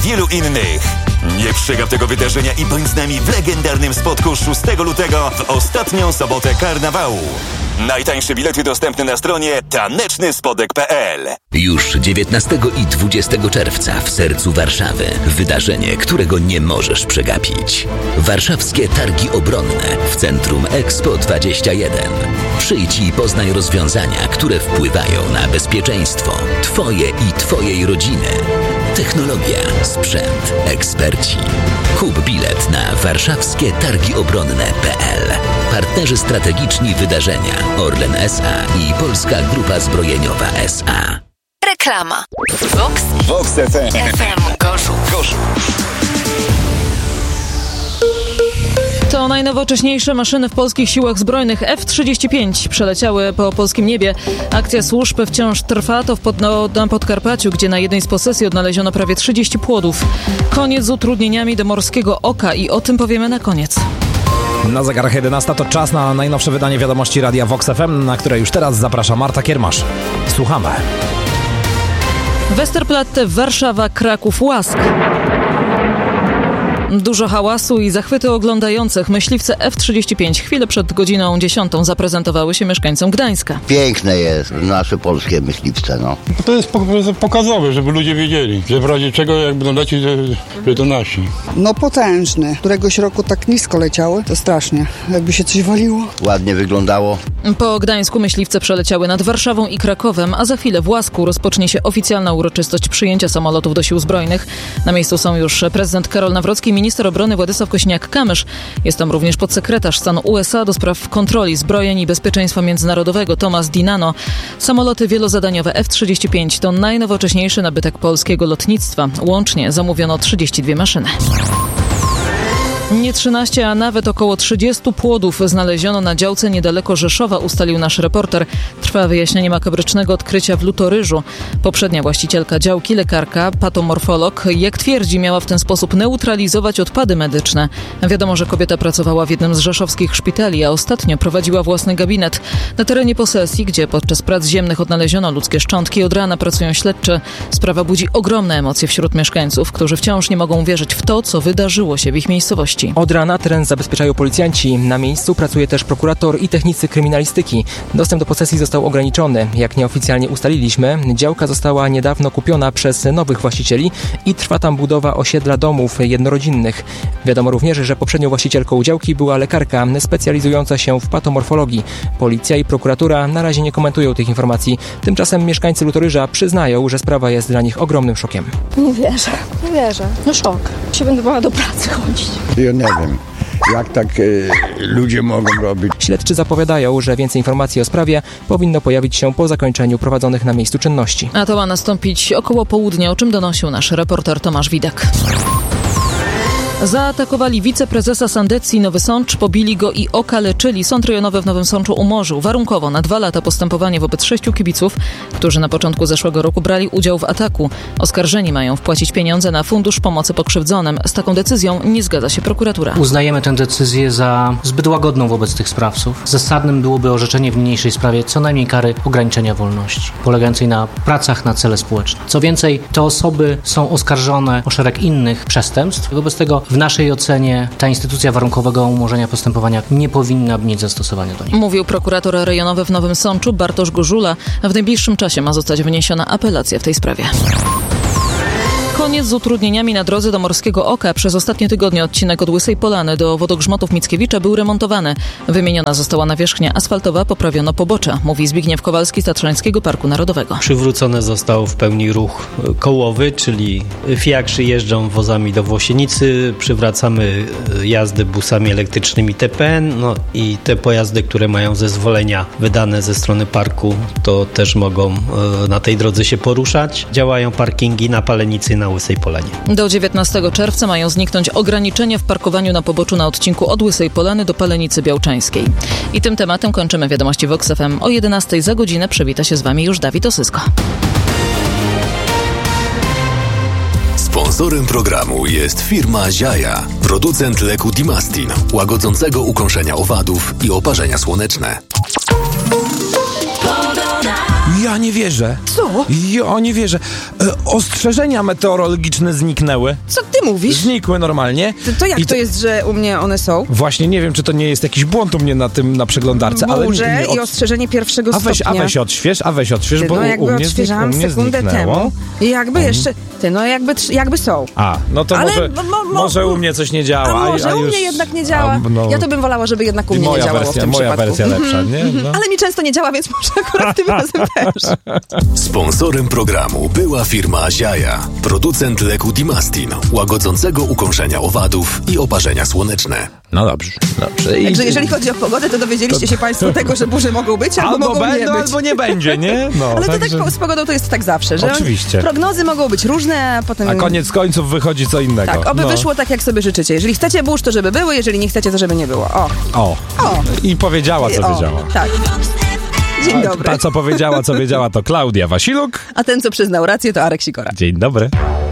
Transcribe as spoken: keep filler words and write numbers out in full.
wielu innych. Nie przegap tego wydarzenia i bądź z nami w legendarnym spotku szóstego lutego w ostatnią sobotę karnawału. Najtańsze bilety dostępne na stronie taneczny spodek kropka p l. Już dziewiętnastego i dwudziestego czerwca w sercu Warszawy wydarzenie, którego nie możesz przegapić. Warszawskie Targi Obronne w Centrum Expo dwadzieścia jeden. Przyjdź i poznaj rozwiązania, które wpływają na bezpieczeństwo Twoje i Twojej rodziny. Technologia, sprzęt, eksperci. Kup bilet na warszawskie targi obronne kropka p l. Partnerzy strategiczni wydarzenia Orlen S A i Polska Grupa Zbrojeniowa S A. Reklama. Vox, Vox F M. F M Gorzów. Gorzów. To najnowocześniejsze maszyny w polskich siłach zbrojnych F trzydzieści pięć przeleciały po polskim niebie. Akcja służb wciąż trwa, to w pod, no, na Podkarpaciu, gdzie na jednej z posesji odnaleziono prawie trzydzieści płodów. Koniec z utrudnieniami do Morskiego Oka i o tym powiemy na koniec. Na zegarach jedenasta to czas na najnowsze wydanie wiadomości Radia Vox F M, na które już teraz zaprasza Marta Kiermasz. Słuchamy. Westerplatte, Warszawa, Kraków, Łask. Dużo hałasu i zachwyty oglądających. Myśliwce F trzydzieści pięć chwilę przed godziną dziesiątą zaprezentowały się mieszkańcom Gdańska. Piękne jest nasze polskie myśliwce, no. To jest pokazowe, żeby ludzie wiedzieli, że w razie czego jak będą lecieć, że to nasi. No potężny. Któregoś roku tak nisko leciały, to strasznie. Jakby się coś waliło. Ładnie wyglądało. Po Gdańsku myśliwce przeleciały nad Warszawą i Krakowem, a za chwilę w Łasku rozpocznie się oficjalna uroczystość przyjęcia samolotów do sił zbrojnych. Na miejscu są już prezydent Karol Nawrocki, minister obrony Władysław Kosiniak-Kamysz. Jest tam również podsekretarz stanu U S A do spraw kontroli zbrojeń i bezpieczeństwa międzynarodowego Thomas Dinano. Samoloty wielozadaniowe F trzydzieści pięć to najnowocześniejszy nabytek polskiego lotnictwa. Łącznie zamówiono trzydzieści dwie maszyny. Nie trzynaście, a nawet około trzydziestu płodów znaleziono na działce niedaleko Rzeszowa, ustalił nasz reporter. Trwa wyjaśnienie makabrycznego odkrycia w Lutoryżu. Poprzednia właścicielka działki, lekarka, patomorfolog, jak twierdzi, miała w ten sposób neutralizować odpady medyczne. Wiadomo, że kobieta pracowała w jednym z rzeszowskich szpitali, a ostatnio prowadziła własny gabinet. Na terenie posesji, gdzie podczas prac ziemnych odnaleziono ludzkie szczątki, od rana pracują śledczy. Sprawa budzi ogromne emocje wśród mieszkańców, którzy wciąż nie mogą wierzyć w to, co wydarzyło się w ich miejscowości. Od rana teren zabezpieczają policjanci. Na miejscu pracuje też prokurator i technicy kryminalistyki. Dostęp do posesji został ograniczony. Jak nieoficjalnie ustaliliśmy, działka została niedawno kupiona przez nowych właścicieli i trwa tam budowa osiedla domów jednorodzinnych. Wiadomo również, że poprzednią właścicielką działki była lekarka specjalizująca się w patomorfologii. Policja i prokuratura na razie nie komentują tych informacji. Tymczasem mieszkańcy Lutoryża przyznają, że sprawa jest dla nich ogromnym szokiem. Nie wierzę, nie wierzę. No szok. Się będę bała do pracy chodzić. Ja nie wiem, jak tak y, ludzie mogą robić. Śledczy zapowiadają, że więcej informacji o sprawie powinno pojawić się po zakończeniu prowadzonych na miejscu czynności. A to ma nastąpić około południa, o czym donosił nasz reporter Tomasz Widek. Zaatakowali wiceprezesa Sandecji Nowy Sącz, pobili go i okaleczyli. Sąd rejonowy w Nowym Sączu umorzył warunkowo na dwa lata postępowanie wobec sześciu kibiców, którzy na początku zeszłego roku brali udział w ataku. Oskarżeni mają wpłacić pieniądze na Fundusz Pomocy Pokrzywdzonym. Z taką decyzją nie zgadza się prokuratura. Uznajemy tę decyzję za zbyt łagodną wobec tych sprawców. Zasadnym byłoby orzeczenie w niniejszej sprawie co najmniej kary ograniczenia wolności, polegającej na pracach na cele społeczne. Co więcej, te osoby są oskarżone o szereg innych przestępstw. Wobec tego w naszej ocenie ta instytucja warunkowego umorzenia postępowania nie powinna mieć zastosowania do niej. Mówił prokurator rejonowy w Nowym Sączu Bartosz Gorzula. W najbliższym czasie ma zostać wniesiona apelacja w tej sprawie. Koniec z utrudnieniami na drodze do Morskiego Oka. Przez ostatnie tygodnie odcinek od Łysej Polany do Wodogrzmotów Mickiewicza był remontowany. Wymieniona została nawierzchnia asfaltowa, poprawiono pobocze, mówi Zbigniew Kowalski z Tatrzańskiego Parku Narodowego. Przywrócony został w pełni ruch kołowy, czyli fiakrzy jeżdżą wozami do Włosienicy, przywracamy jazdy busami elektrycznymi T P N, no i te pojazdy, które mają zezwolenia wydane ze strony parku, to też mogą na tej drodze się poruszać. Działają parkingi na Palenicy, na Łysej Polanie. Do dziewiętnastego czerwca mają zniknąć ograniczenia w parkowaniu na poboczu na odcinku od Łysej Polany do Palenicy Białczańskiej. I tym tematem kończymy wiadomości Vox F M. O jedenastej za godzinę przywita się z Wami już Dawid Osysko. Sponsorem programu jest firma Ziaja, producent leku Dimastin, łagodzącego ukąszenia owadów i oparzenia słoneczne. Ja nie wierzę. Co? Ja nie wierzę. E, ostrzeżenia meteorologiczne zniknęły. Co ty mówisz? Znikły normalnie. To, to jak I to jest, że u mnie one są? Właśnie nie wiem, czy to nie jest jakiś błąd u mnie na tym, na przeglądarce, ale... Burze nie, od... i ostrzeżenie pierwszego a weź, stopnia. A weź odśwież, a weź odśwież, ty, bo no, jakby u mnie, odświeżałam u mnie sekundę zniknęło. temu. I jakby Mhm. jeszcze... Ty, no jakby, jakby są. A, no to Ale może, mo, mo, może u mnie coś nie działa. A może a, a u już, mnie jednak nie działa. A, no, ja to bym wolała, żeby jednak u mnie moja nie działało wersja, w tym moja przypadku. wersja lepsza, nie? No. Ale mi często nie działa, więc może akurat tym razem też. Sponsorem programu była firma Ziaja, producent leku Dimastin, łagodzącego ukąszenia owadów i oparzenia słoneczne. No dobrze, dobrze. I... Także jeżeli chodzi o pogodę, to dowiedzieliście to... się Państwo tego, że burze mogą być, albo, albo mogą będą, nie być. albo nie będzie, nie? No, ale to także... tak z pogodą to jest tak zawsze, że oczywiście. Prognozy mogą być różne, a potem... A koniec końców wychodzi co innego. Tak, oby no. wyszło tak, jak sobie życzycie. Jeżeli chcecie burz, to żeby były, jeżeli nie chcecie, to żeby nie było. O. O. o. I powiedziała, co o. wiedziała. Tak. Dzień dobry. Ta, co powiedziała, co wiedziała, to Klaudia Wasiluk. A ten, co przyznał rację, to Arek Sikora. Dzień dobry.